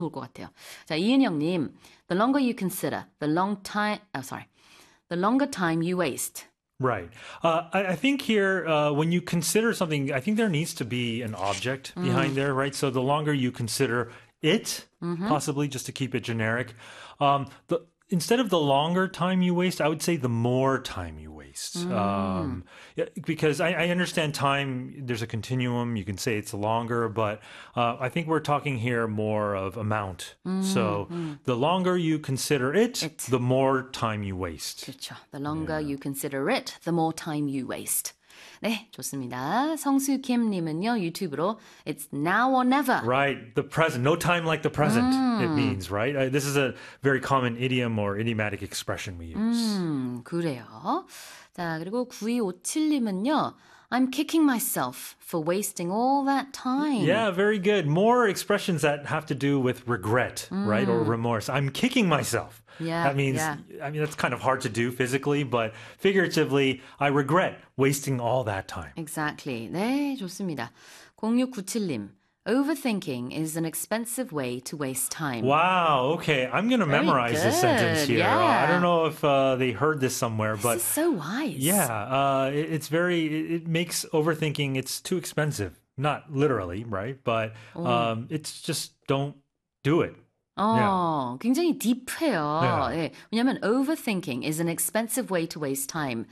좋을 것 같아요. 자, 이은영님, the longer you consider, the longer time you waste. Right. I think here, when you consider something, I think there needs to be an object behind there, right? So the longer you consider it, possibly just to keep it generic, instead of the longer time you waste, I would say the more time you waste. Yeah, because I understand time, there's a continuum. You can say it's longer, but I think we're talking here more of amount. So the longer you consider it, the more time you waste. 그렇죠. The longer you consider it, the more time you waste. 네, 좋습니다. 성수김님은요, 유튜브로 It's now or never. Right, the present. No time like the present, it means, right? This is a very common idiom or idiomatic expression we use. 그래요. 자, 그리고 9257님은요, I'm kicking myself for wasting all that time. Yeah, very good. More expressions that have to do with regret, right? Or remorse. I'm kicking myself. Yeah, that means, I mean, that's kind of hard to do physically, but figuratively, I regret wasting all that time. Exactly. 네, 좋습니다. 0697님. Overthinking is an expensive way to waste time. Wow, okay. I'm going to memorize this sentence here. Yeah. I don't know if they heard this somewhere, but This is so wise. yeah, it makes overthinking, it's too expensive. Not literally, right? But it's just don't do it. 굉장히 딥해요. 네. 네, 왜냐하면 overthinking is an expensive way to waste time.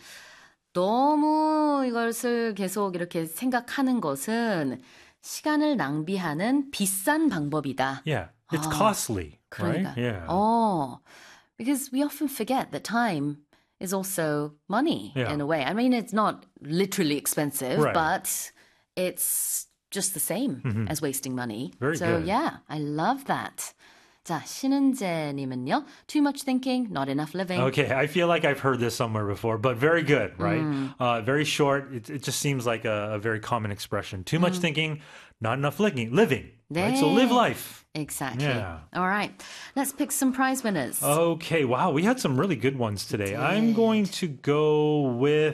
너무 이것을 계속 이렇게 생각하는 것은 시간을 낭비하는 비싼 방법이다. Yeah, it's costly, 그러니까. right? Yeah. Because we often forget that time is also money in a way. I mean, it's not literally expensive, Right. but it's just the same as wasting money. Very so good. yeah, I love that. 자, 신은재님은요. Too much thinking, not enough living. Okay, I feel like I've heard this somewhere before, but very good, right? Very short. It just seems like a very common expression. Too much thinking, not enough living. Right? So live life. Exactly. Yeah. All right. Let's pick some prize winners. Okay, wow, we had some really good ones today. I'm going to go with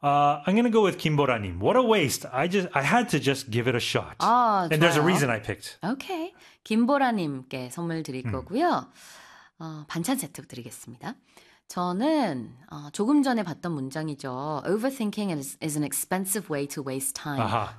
김보라님. What a waste. I had to just give it a shot. And there's a 좋아요. reason I picked. 오케이. 김보라님께 선물 드릴 거고요. 반찬 세트 드리겠습니다. 저는 조금 전에 봤던 문장이죠. Overthinking is an expensive way to waste time. 아하.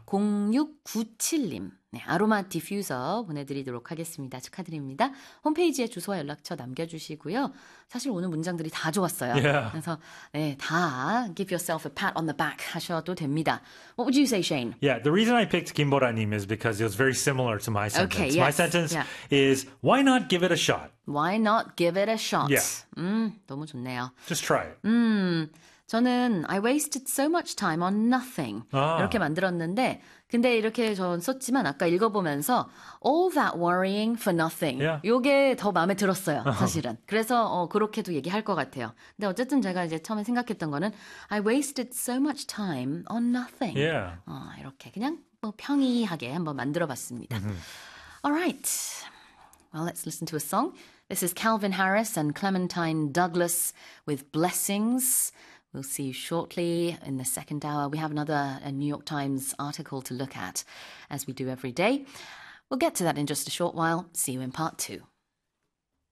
0697님. 네, 아로마 디퓨저 보내드리도록 하겠습니다. 축하드립니다. 홈페이지에 주소와 연락처 남겨주시고요. 사실 오늘 문장들이 다 좋았어요. Yeah. 그래서 네, 다 give yourself a pat on the back 하셔도 됩니다. What would you say, Shane? Yeah, the reason I picked 김보라님 is because it was very similar to my sentence. Okay, My yes. sentence Yeah. is, why not give it a shot? Why not give it a shot? Yeah. 너무 좋네요. Just try it. 저는 I wasted so much time on nothing 이렇게 만들었는데 근데 이렇게 전 썼지만 아까 읽어보면서 all that worrying for nothing Yeah. 요게 더 마음에 들었어요 사실은 그래서 그렇게도 얘기할 것 같아요 근데 어쨌든 제가 이제 처음에 생각했던 거는 I wasted so much time on nothing Yeah. 이렇게 그냥 뭐 평이하게 한번 만들어봤습니다 Alright Well, let's listen to a song. This is Calvin Harris and Clementine Douglas with Blessings. We'll see you shortly in the second hour. We have another New York Times article to look at, as we do every day. We'll get to that in just a short while. See you in part 2.